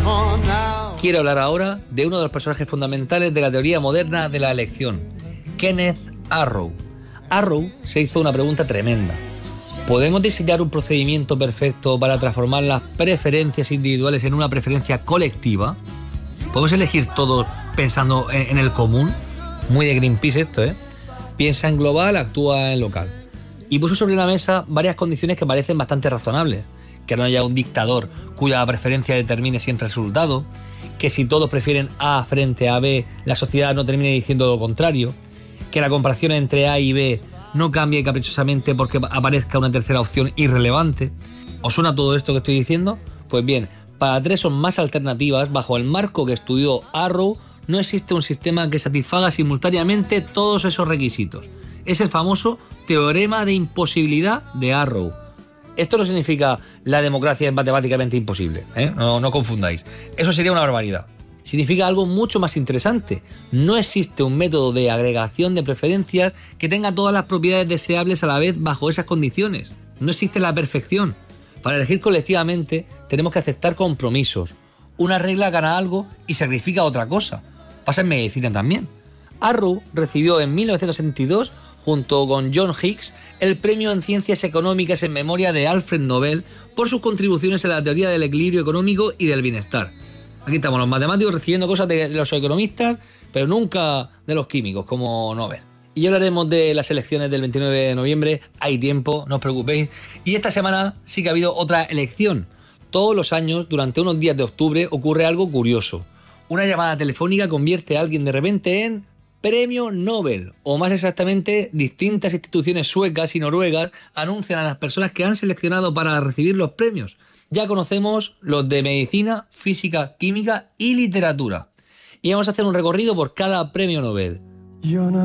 Quiero hablar ahora de uno de los personajes fundamentales de la teoría moderna de la elección, Kenneth Arrow. Arrow se hizo una pregunta tremenda. ¿Podemos diseñar un procedimiento perfecto para transformar las preferencias individuales en una preferencia colectiva? ¿Podemos elegir todos pensando en el común? Muy de Greenpeace esto, ¿eh? Piensa en global, actúa en local. Y puso sobre la mesa varias condiciones que parecen bastante razonables. Que no haya un dictador cuya preferencia determine siempre el resultado, que si todos prefieren A frente a B, la sociedad no termine diciendo lo contrario, que la comparación entre A y B no cambie caprichosamente porque aparezca una tercera opción irrelevante. ¿Os suena todo esto que estoy diciendo? Pues bien, para tres o más alternativas, bajo el marco que estudió Arrow, no existe un sistema que satisfaga simultáneamente todos esos requisitos. Es el famoso teorema de imposibilidad de Arrow. Esto no significa la democracia es matemáticamente imposible, ¿eh? No confundáis. Eso sería una barbaridad. Significa algo mucho más interesante. No existe un método de agregación de preferencias que tenga todas las propiedades deseables a la vez bajo esas condiciones. No existe la perfección. Para elegir colectivamente tenemos que aceptar compromisos. Una regla gana algo y sacrifica otra cosa. Pasa en medicina también. Arrow recibió en 1972, junto con John Hicks, el premio en Ciencias Económicas en memoria de Alfred Nobel por sus contribuciones a la teoría del equilibrio económico y del bienestar. Aquí estamos los matemáticos recibiendo cosas de los economistas, pero nunca de los químicos, como Nobel. Y ya hablaremos de las elecciones del 29 de noviembre, hay tiempo, no os preocupéis. Y esta semana sí que ha habido otra elección. Todos los años, durante unos días de octubre, ocurre algo curioso. Una llamada telefónica convierte a alguien de repente en Premio Nobel, o más exactamente, distintas instituciones suecas y noruegas anuncian a las personas que han seleccionado para recibir los premios. Ya conocemos los de medicina, física, química y literatura. Y vamos a hacer un recorrido por cada premio Nobel.